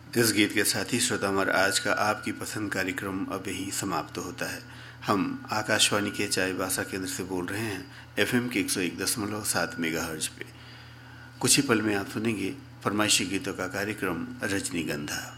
इस गीत के साथ ही श्रोता हमारा आज का आपकी पसंद कार्यक्रम अब यही समाप्त होता है। हम आकाशवाणी के चाईबासा केंद्र से बोल रहे हैं FM के 101.7 मेगाहर्ट्ज पे। कुछ ही पल में आप सुनेंगे फरमाइशी गीतों का कार्यक्रम रजनीगंधा।